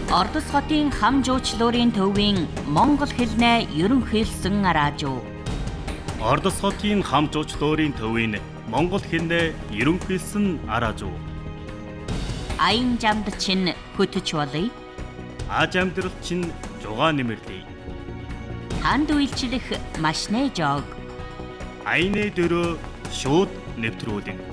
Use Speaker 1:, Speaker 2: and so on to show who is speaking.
Speaker 1: Ордос хотын хам жуучлуурын төвийн монгол хэлнээ ерөнхийлсөн радио.
Speaker 2: Ордос хотын хам жуучлуурын төвийн монгол хэлнээ ерөнхийлсөн радио.
Speaker 1: Аян жамд чинь хөтөч болъё.
Speaker 2: Аж амьдрал чинь жугаа нэмэрлэе.
Speaker 1: Танд үйлчлэх маш нэ жог.
Speaker 2: Аяны дөрөө шууд нэвтрүүлэн.